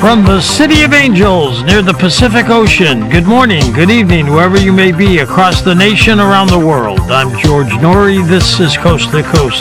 From the City of Angels near the Pacific Ocean, good morning, good evening, wherever you may be across the nation, around the world. I'm George Norrie. This is Coast to Coast.